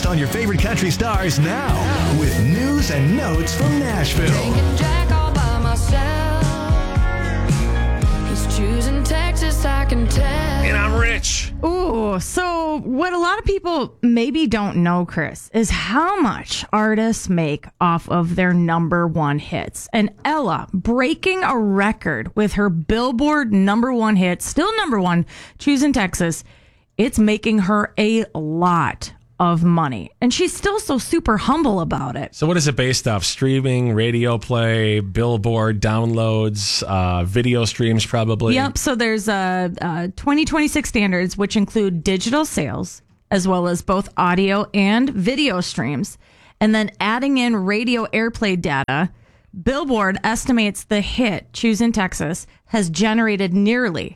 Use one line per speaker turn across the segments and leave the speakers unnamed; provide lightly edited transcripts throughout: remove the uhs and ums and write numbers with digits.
on your favorite country stars now with news and notes from Nashville.
Taking Jack all by myself. He's choosing Texas, I can tell.
And I'm rich.
Ooh, so what a lot of people maybe don't know, Chris, is how much artists make off of their number one hits. And Ella breaking a record with her Billboard number one hit, still number one, Choosing Texas. It's making her a lot of money. And she's still so super humble about it.
So what is it based off? Streaming, radio play, Billboard, downloads, video streams probably?
Yep. So there's 2026 standards, which include digital sales, as well as both audio and video streams. And then adding in radio airplay data, Billboard estimates the hit, Choosing Texas, has generated nearly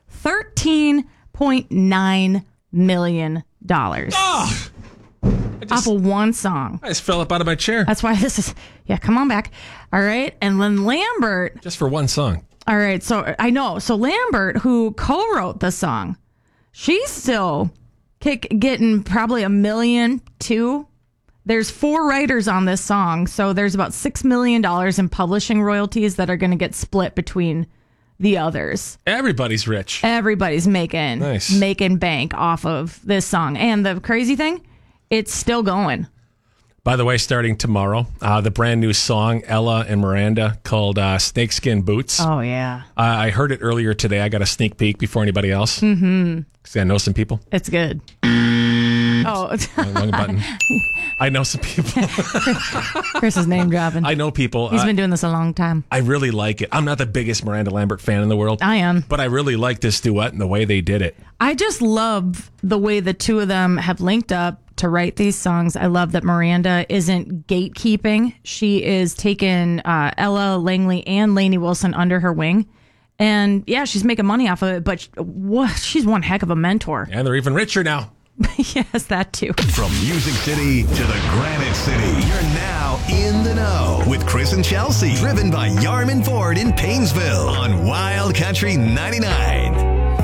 $13.9 million.
Oh,
Off of one song.
I just fell up out of my chair.
That's why this is, come on back. All right. And then Lambert.
Just for one song.
All right. So I know. So Lambert, who co-wrote the song, she's still getting probably $1 million too. There's 4 writers on this song. So there's about $6 million in publishing royalties that are going to get split between the others.
Everybody's rich.
Everybody's making bank off of this song. And the crazy thing, it's still going.
By the way, starting tomorrow, the brand new song, Ella and Miranda, called Snakeskin Boots.
Oh, yeah.
I heard it earlier today. I got a sneak peek before anybody else. Mm-hmm. Because I know some people.
It's good. Oh,
Wrong button. I know some people.
Chris's name dropping.
I know people.
He's been doing this a long time.
I really like it. I'm not the biggest Miranda Lambert fan in the world.
I am.
But I really like this duet and the way they did it.
I just love the way the two of them have linked up to write these songs. I love that Miranda isn't gatekeeping. She is taking Ella Langley and Lainey Wilson under her wing. And yeah, she's making money off of it, but she's one heck of a mentor.
And they're even richer now.
Yes, that too.
From Music City to the Granite City, you're now in the know with Chris and Chelsea. Driven by Yarman Ford in Painesville on Wild Country 99.